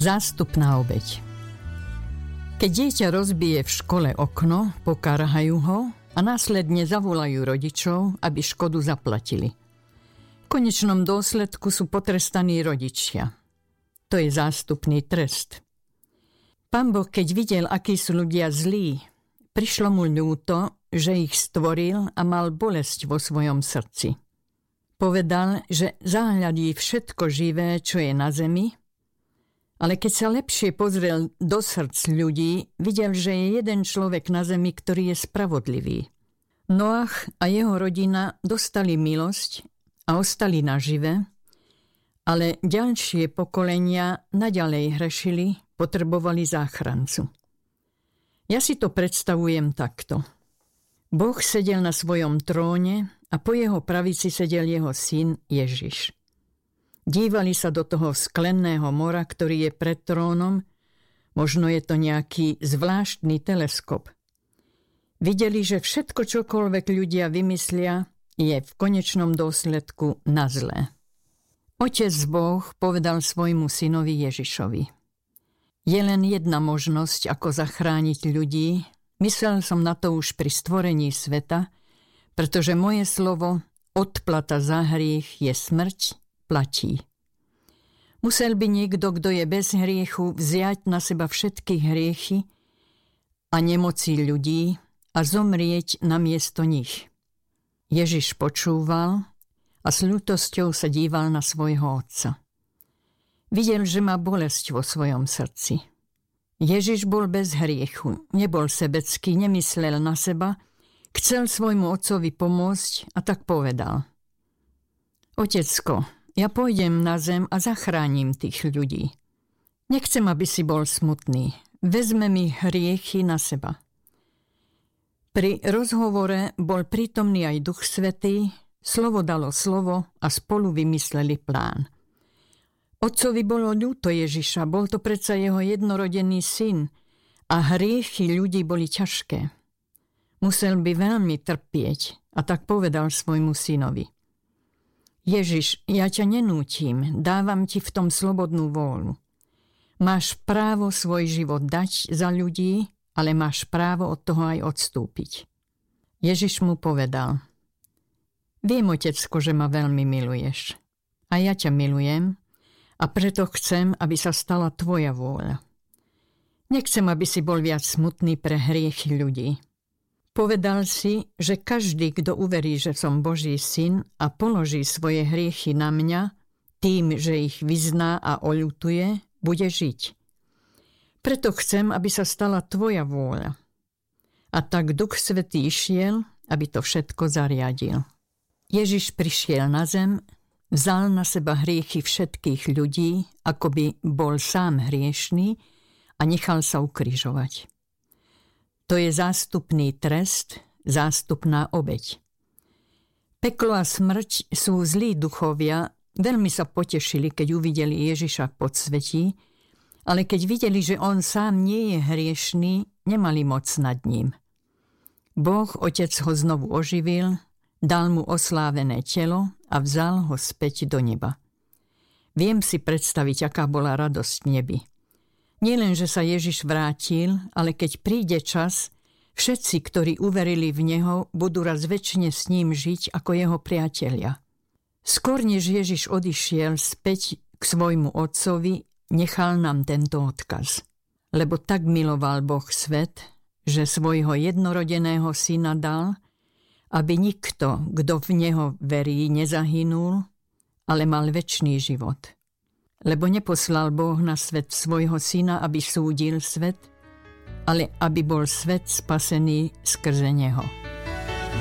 Zástupná obeť. Keď dieťa rozbije v škole okno, pokarhajú ho a následne zavolajú rodičov, aby škodu zaplatili. V konečnom dôsledku sú potrestaní rodičia. To je zástupný trest. Pán Boh, keď videl, akí sú ľudia zlí, prišlo mu ľúto, že ich stvoril a mal bolesť vo svojom srdci. Povedal, že zahľadí všetko živé, čo je na zemi, ale keď sa lepšie pozrel do srdc ľudí, videl, že je jeden človek na zemi, ktorý je spravodlivý. Noach a jeho rodina dostali milosť a ostali nažive, ale ďalšie pokolenia naďalej hrešili, potrebovali záchrancu. Ja si to predstavujem takto. Boh sedel na svojom tróne a po jeho pravici sedel jeho syn Ježiš. Dívali sa do toho sklenného mora, ktorý je pred trónom, možno je to nejaký zvláštny teleskop. Videli, že všetko, čokoľvek ľudia vymyslia, je v konečnom dôsledku na zlé. Otec Boh povedal svojmu synovi Ježišovi: je len jedna možnosť, ako zachrániť ľudí. Myslel som na to už pri stvorení sveta, pretože moje slovo, odplata za hriech je smrť, platí. Musel by niekto, kto je bez hriechu, vziať na seba všetky hriechy a nemoci ľudí a zomrieť namiesto nich. Ježiš počúval a s ľútosťou sa díval na svojho otca. Videl, že má bolesť vo svojom srdci. Ježiš bol bez hriechu, nebol sebecký, nemyslel na seba, chcel svojmu otcovi pomôcť a tak povedal: Otecko, ja pôjdem na zem a zachránim tých ľudí. Nechcem, aby si bol smutný. Vezme mi hriechy na seba. Pri rozhovore bol prítomný aj Duch Svätý, slovo dalo slovo a spolu vymysleli plán. Otcovi bolo ľúto Ježiša, bol to predsa jeho jednorodený syn a hriechy ľudí boli ťažké. Musel by veľmi trpieť a tak povedal svojmu synovi: Ježiš, ja ťa nenútim, dávam ti v tom slobodnú vôľu. Máš právo svoj život dať za ľudí, ale máš právo od toho aj odstúpiť. Ježiš mu povedal: viem, otecko, že ma veľmi miluješ. A ja ťa milujem a preto chcem, aby sa stala tvoja vôľa. Nechcem, aby si bol viac smutný pre hriechy ľudí. Povedal si, že každý, kto uverí, že som Boží syn a položí svoje hriechy na mňa, tým, že ich vyzná a oľutuje, bude žiť. Preto chcem, aby sa stala tvoja vôľa. A tak Duch Svätý išiel, aby to všetko zariadil. Ježiš prišiel na zem, vzal na seba hriechy všetkých ľudí, ako by bol sám hriešný, a nechal sa ukrižovať. To je zástupný trest, zástupná obeť. Peklo a smrť sú zlí duchovia, veľmi sa potešili, keď uvideli Ježiša pod svetí, ale keď videli, že on sám nie je hriešný, nemali moc nad ním. Boh, Otec, ho znovu oživil, dal mu oslávené telo a vzal ho späť do neba. Viem si predstaviť, aká bola radosť v nebi. Nielen, že sa Ježiš vrátil, ale keď príde čas, všetci, ktorí uverili v neho, budú raz večne s ním žiť ako jeho priatelia. Skôr než Ježiš odišiel späť k svojmu otcovi, nechal nám tento odkaz. Lebo tak miloval Boh svet, že svojho jednorodeného syna dal, aby nikto, kto v neho verí, nezahynul, ale mal večný život. Lebo neposlal Boh na svet svojho syna, aby súdil svet, ale aby bol svet spasený skrze neho.